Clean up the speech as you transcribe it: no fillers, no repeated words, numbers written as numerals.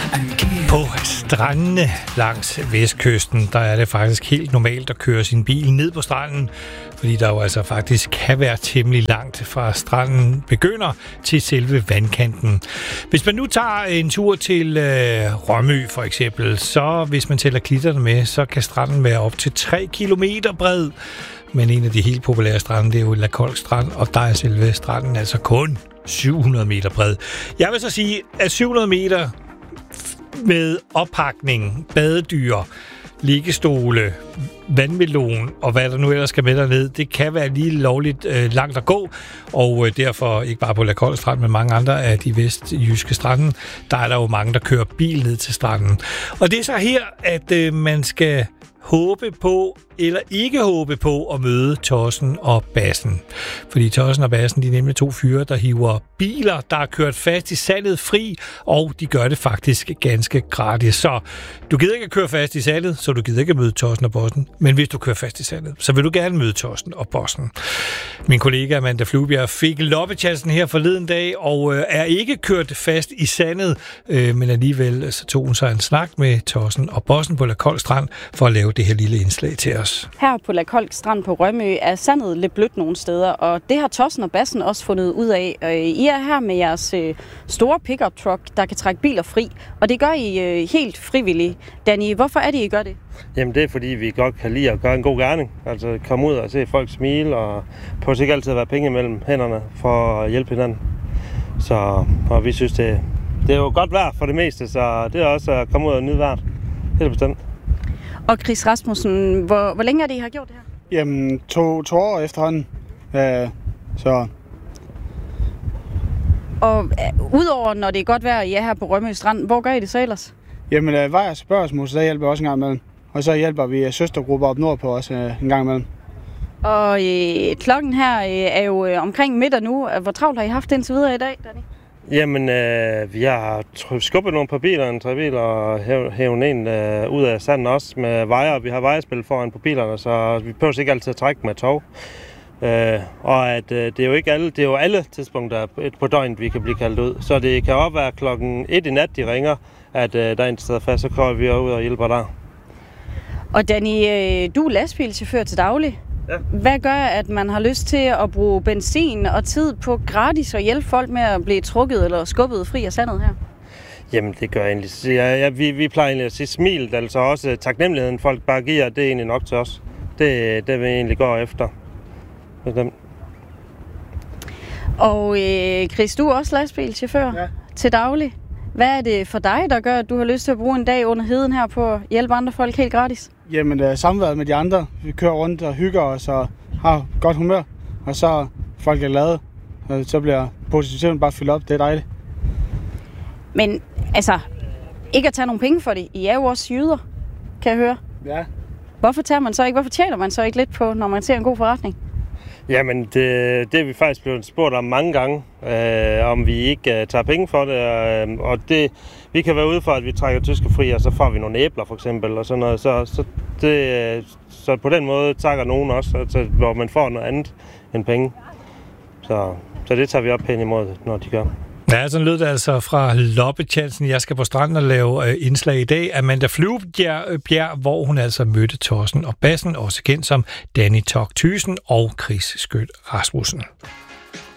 På strandene langs vestkysten, der er det faktisk helt normalt at køre sin bil ned på stranden, fordi der jo altså faktisk kan være temmelig langt fra stranden begynder til selve vandkanten. Hvis man nu tager en tur til Rømø for eksempel, så hvis man tæller klitterne med, så kan stranden være op til 3 kilometer bred. Men en af de helt populære strande, det er jo La Kolk Strand, og der er selve stranden altså kun 700 meter bred. Jeg vil så sige, at 700 meter med oppakning, badedyr, liggestole, vandmelon og hvad der nu ellers skal med derned, det kan være lige lovligt langt at gå, og derfor ikke bare på La Kolk Strand, men mange andre af de vestjyske strande, der er der jo mange, der kører bil ned til stranden. Og det er så her, at man skal håbe på, eller ikke håbe på at møde Tossen og Bassen. Fordi Tossen og Bassen, de er nemlig 2 fyre, der hiver biler, der er kørt fast i sandet fri, og de gør det faktisk ganske gratis. Så du gider ikke at køre fast i sandet, så du gider ikke at møde Tossen og Bossen. Men hvis du kører fast i sandet, så vil du gerne møde Tossen og Bossen. Min kollega Amanda Fluebjerg fik loppechancen her forleden dag, og er ikke kørt fast i sandet, men alligevel så tog hun sig en snak med Tossen og Bossen på La Kolk Strand for at lave det her lille indslag til os. Her på La Kolk Strand på Rømø er sandet lidt blødt nogle steder, og det har Tossen og Bassen også fundet ud af. I er her med jeres store pickup truck, der kan trække biler fri, og det gør I helt frivilligt. Danny, hvorfor er det, I gør det? Jamen det er fordi, vi godt kan lide at gøre en god gerning. Altså komme ud og se folk smile, og på sig ikke altid at være penge mellem hænderne for at hjælpe hinanden. Og vi synes, det er jo godt vejr for det meste, så det er også at komme ud og nyde vejret. Det er bestemt. Og Chris Rasmussen, hvor længe er det, I har gjort det her? Jamen, to år efterhånden. Så. Og udover når det er godt vejr, I er her på Rømø Strand, hvor gør I det så ellers? Jamen, Vejr Spørgsmål, så der hjælper vi også en gang imellem. Og så hjælper vi søstergrupper op nordpå også en gang imellem. Og klokken her er jo omkring middag nu. Hvor travlt har I haft indtil videre i dag, Danny? Jamen, vi har skubbet nogle par biler, en 3 biler, og hævet en ud af sanden også med vejer. Vi har vejespil foran på bilerne, så vi behøver ikke altid at trække med tog. Og at det er jo ikke alle, det er jo alle tidspunkter på døgnet, vi kan blive kaldt ud. Så det kan også være klokken 1 i nat, de ringer, at der er en sted fast, så kommer vi ud og hjælper der. Og Danny, du er lastbilchauffør til daglig. Ja. Hvad gør, at man har lyst til at bruge benzin og tid på gratis og hjælpe folk med at blive trukket eller skubbet fri af sandet her? Jamen, det gør jeg egentlig. Vi plejer egentlig at sige smilet, altså også taknemmeligheden, folk bare giver, det er egentlig nok til os. Det vil vi egentlig gå efter. Bestemt. Og Chris, du er også lastbilchauffør til daglig. Hvad er det for dig, der gør, at du har lyst til at bruge en dag under heden her på at hjælpe andre folk helt gratis? Jamen, det er samværet med de andre. Vi kører rundt og hygger os og har godt humør. Og så folk er glade, og så bliver positiviteten bare fyldt op. Det er dejligt. Men altså, ikke at tage nogle penge for det. I er jo også jyder, kan jeg høre. Ja. Hvorfor tjener man så ikke lidt på, når man ser en god forretning? Jamen, det er vi faktisk blevet spurgt om mange gange, om vi ikke tager penge for det. Og det, vi kan være ude for, at vi trækker tyske fri, og så får vi nogle æbler for eksempel, og sådan noget. Så på den måde takker nogen også, altså, hvor man får noget andet end penge. Så det tager vi op pænt imod, når de gør. Ja, sådan lød det altså fra loppechancen. Jeg skal på stranden og lave indslag i dag. Amanda Fluebjerg, hvor hun altså mødte Tossen og Bassen, også kendt som Danny Tock Thyssen og Chris Skødt Rasmussen.